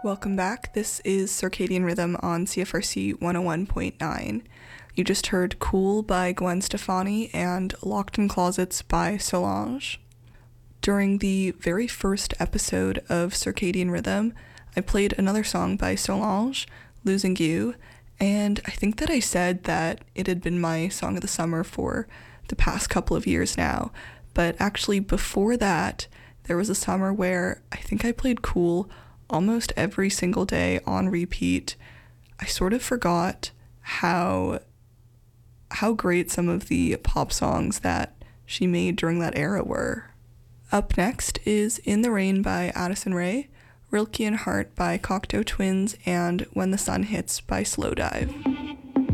Welcome back. This is Circadian Rhythm on CFRC 101.9. You just heard Cool by Gwen Stefani and Locked in Closets by Solange. During the very first episode of Circadian Rhythm, I played another song by Solange, Losing You, and I think that I said that it had been my song of the summer for the past couple of years now, but actually before that, there was a summer where I think I played Cool almost every single day on repeat. I sort of forgot how great some of the pop songs that she made during that era were. Up next is In the Rain by Addison Rae, Rilke and Hart by Cocteau Twins, and When the Sun Hits by Slowdive.